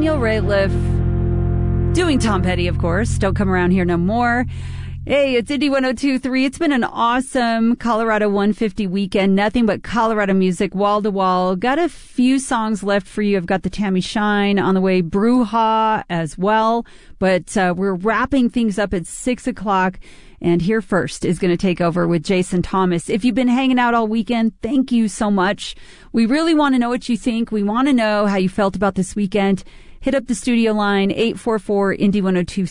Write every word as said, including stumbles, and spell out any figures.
Daniel Rateliff, doing Tom Petty, of course. Don't come around here no more. Hey, it's Indy one oh two point three. It's been an awesome Colorado one fifty weekend. Nothing but Colorado music, wall to wall. Got a few songs left for you. I've got the Tammy Shine on the way, Bruja as well. But uh, we're wrapping things up at six o'clock. And Here First is going to take over with Jason Thomas. If you've been hanging out all weekend, thank you so much. We really want to know what you think. We want to know how you felt about this weekend. Hit up the studio line, eight four four, Indy one oh two